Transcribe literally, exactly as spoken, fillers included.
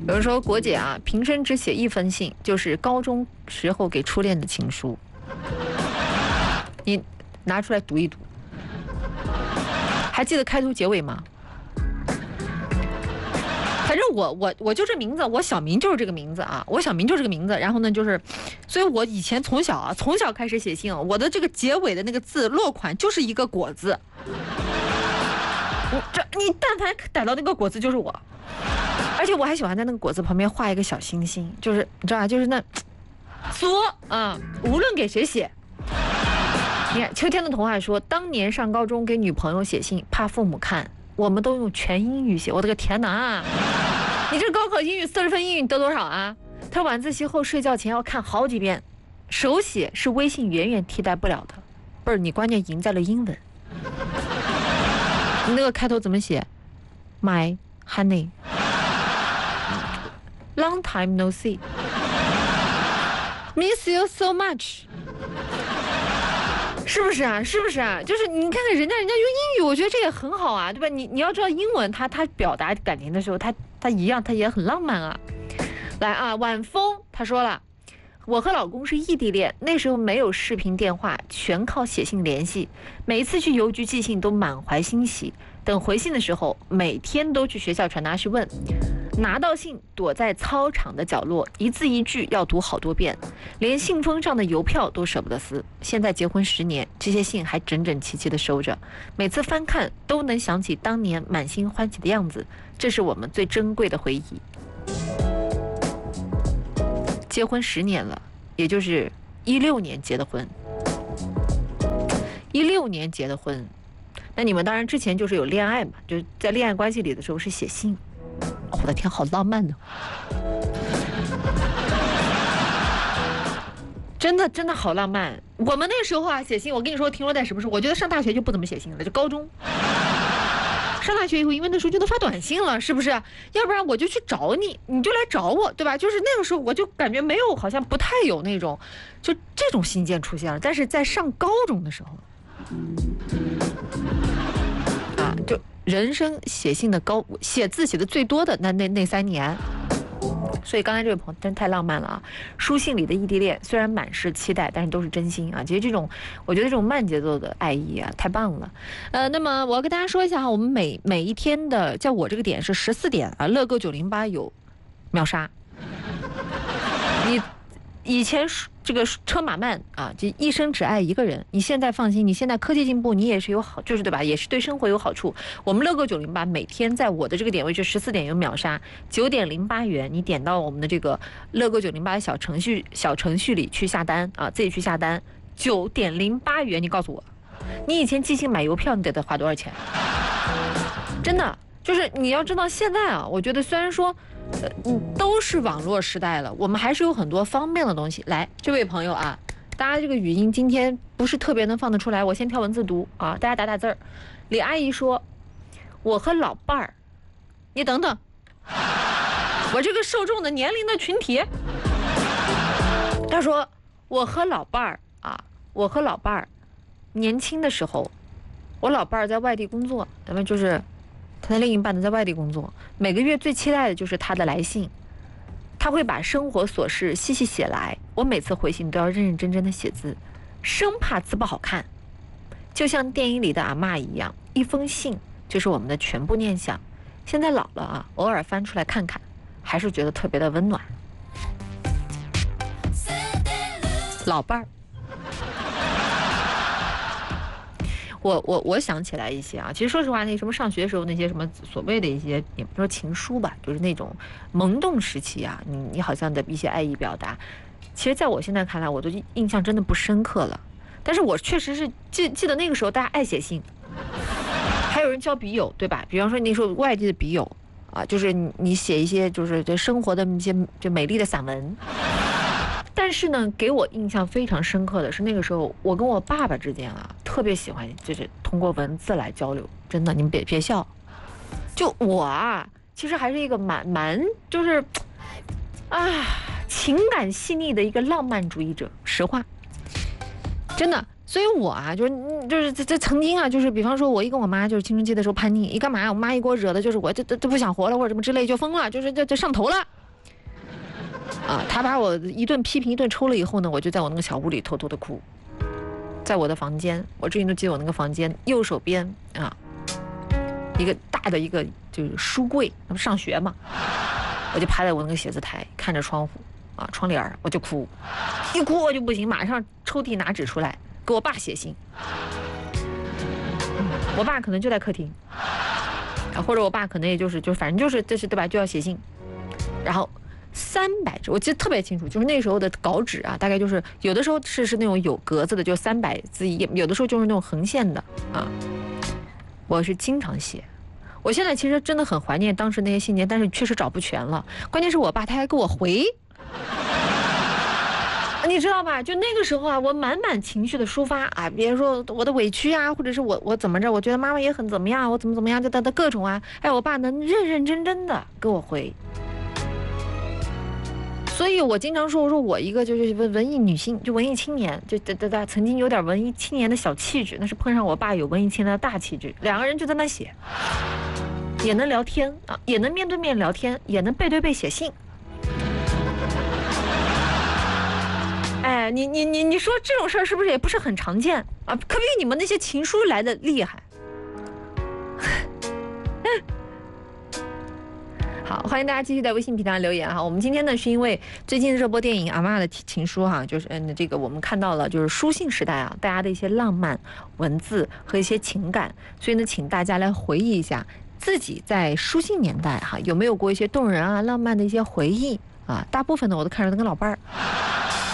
有人说国姐啊，平生只写一封信，就是高中时候给初恋的情书。你拿出来读一读，还记得开头结尾吗？反正我我我就这名字，我小名就是这个名字啊，我小名就是这个名字。然后呢，就是，所以我以前从小啊，从小开始写信，我的这个结尾的那个字落款就是一个果字。你这你但凡逮到那个果字就是我，而且我还喜欢在那个果字旁边画一个小星星，就是你知道吧？就是那作啊，无论给谁写。你看秋天的童话说，当年上高中给女朋友写信，怕父母看，我们都用全英语写。我的个天哪！你这高考英语四十分英语你得多少啊？他晚自习后睡觉前要看好几遍，手写是微信远远替代不了的。不是，你关键赢在了英文。你那个开头怎么写 ？My honey, long time no see, miss you so much。是不是啊？是不是啊？就是你看看人家，人家用英语，我觉得这也很好啊，对吧？你你要知道英文它，它表达感情的时候，它它一样，它也很浪漫啊。来啊，晚风他说了，我和老公是异地恋，那时候没有视频电话，全靠写信联系。每一次去邮局寄信都满怀欣喜，等回信的时候，每天都去学校传达室问。拿到信，躲在操场的角落，一字一句要读好多遍，连信封上的邮票都舍不得撕。现在结婚十年，这些信还整整齐齐地收着，每次翻看都能想起当年满心欢喜的样子，这是我们最珍贵的回忆。结婚十年了，也就是一六年结的婚，一六年结的婚，那你们当然之前就是有恋爱嘛，就是在恋爱关系里的时候是写信。我的天，好浪漫呢！真的真的好浪漫。我们那时候啊，写信，我跟你说停留在什么时候？我觉得上大学就不怎么写信了，就高中。上大学以后，因为那时候就能发短信了，是不是？要不然我就去找你，你就来找我，对吧？就是那个时候，我就感觉没有，好像不太有那种，就这种信件出现了。但是在上高中的时候，啊，就。人生写信的高写字写的最多的那那那三年，所以刚才这位朋友真太浪漫了啊！书信里的异地恋虽然满是期待，但是都是真心啊。其实这种，我觉得这种慢节奏的爱意啊，太棒了。呃，那么我要跟大家说一下哈，我们每每一天的，在我这个点是十四点啊，乐购九零八有秒杀。你以前这个车马慢啊，这一生只爱一个人。你现在放心，你现在科技进步，你也是有好，就是对吧？也是对生活有好处。我们乐购九零八每天在我的这个点位是十四点有秒杀，九点零八元，你点到我们的这个乐购九零八的小程序小程序里去下单啊，自己去下单，九点零八元，你告诉我，你以前寄信买邮票你得得花多少钱？真的。就是你要知道，现在啊，我觉得虽然说，呃，都是网络时代了，我们还是有很多方便的东西。来，这位朋友啊，大家这个语音今天不是特别能放得出来，我先挑文字读啊，大家打打字儿。李阿姨说：“我和老伴儿，你等等，我这个受众的年龄的群体。”他说：“我和老伴儿啊，我和老伴儿，年轻的时候，我老伴儿在外地工作，咱们就是。”他的另一半呢在外地工作，每个月最期待的就是他的来信，他会把生活琐事细细写来，我每次回信都要认认真真的写字，生怕字不好看，就像电影里的阿嬷一样，一封信就是我们的全部念想。现在老了啊，偶尔翻出来看看，还是觉得特别的温暖。老伴儿。我我我想起来一些啊，其实说实话，那什么上学的时候那些什么所谓的一些，也不说情书吧，就是那种萌动时期啊，你你好像的一些爱意表达，其实在我现在看来，我都印象真的不深刻了。但是我确实是记记得那个时候大家爱写信，还有人交笔友，对吧？比方说那时候外地的笔友啊，就是你你写一些就是对生活的一些就美丽的散文。但是呢，给我印象非常深刻的是那个时候，我跟我爸爸之间啊，特别喜欢就是通过文字来交流。真的，你们别别笑，就我啊，其实还是一个蛮蛮就是啊情感细腻的一个浪漫主义者。实话，真的。 所以我啊，就是就是这这曾经啊，就是比方说，我一跟我妈就是青春期的时候叛逆，一干嘛，我妈一给我惹的就是我这这这不想活了或者什么之类就疯了，就是这这上头了。啊，她把我一顿批评一顿抽了以后呢，我就在我那个小屋里偷偷的哭，在我的房间，我至今都记得我那个房间右手边啊，一个大的一个就是书柜，那不上学嘛，我就趴在我那个写字台看着窗户啊窗帘我就哭，一哭我就不行，马上抽屉拿纸出来给我爸写信，我爸可能就在客厅，啊，或者我爸可能也就是就反正就是这是对吧，就要写信，然后三百字，我记得特别清楚，就是那时候的稿纸啊，大概就是有的时候是是那种有格子的，就三百字一页，有的时候就是那种横线的啊，我是经常写。我现在其实真的很怀念当时那些信件，但是确实找不全了。关键是我爸他还给我回。你知道吧？就那个时候啊，我满满情绪的抒发啊，比如说我的委屈啊，或者是我我怎么着，我觉得妈妈也很怎么样，我怎么怎么样，就等等各种啊，哎，我爸能认认真真的给我回。所以我经常说，我说我一个就是文文艺女性，就文艺青年，就哒哒哒，曾经有点文艺青年的小气质，那是碰上我爸有文艺青年的大气质，两个人就在那写，也能聊天啊，也能面对面聊天，也能背对背写信。哎，你你你你说这种事儿是不是也不是很常见啊？可比你们那些情书来的厉害。好，欢迎大家继续在微信平台上留言哈。我们今天呢是因为最近热播电影《阿嬷的情书》哈，就是嗯这个我们看到了就是书信时代啊，大家的一些浪漫文字和一些情感，所以呢，请大家来回忆一下自己在书信年代哈有没有过一些动人啊浪漫的一些回忆啊？大部分呢我都看着跟老伴儿。